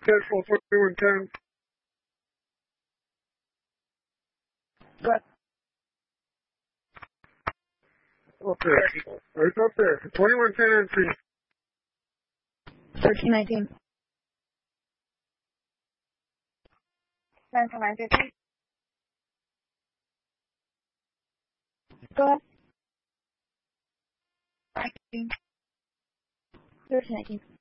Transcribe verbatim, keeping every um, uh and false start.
Tesla twenty-one ten. But Okay. Right up there. twenty-one ten entry. thirteen nineteen. Nine for nine fifty. Go ahead. Nineteen. thirteen nineteen.